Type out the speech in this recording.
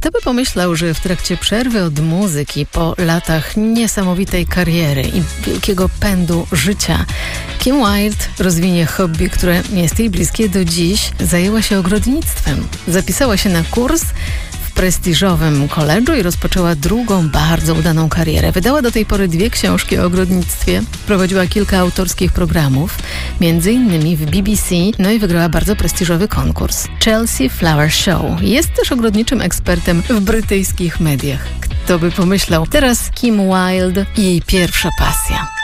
Kto by pomyślał, że w trakcie przerwy od muzyki, po latach niesamowitej kariery i wielkiego pędu życia, Kim Wilde rozwinie hobby, które jest jej bliskie do dziś. Zajęła się ogrodnictwem. Zapisała się na kurs w prestiżowym koledżu i rozpoczęła drugą, bardzo udaną karierę. Wydała do tej pory 2 książki o ogrodnictwie, prowadziła kilka autorskich programów, między innymi w BBC, no i wygrała bardzo prestiżowy konkurs Chelsea Flower Show. Jest też ogrodniczym ekspertem w brytyjskich mediach. Kto by pomyślał? Teraz Kim Wilde i jej pierwsza pasja.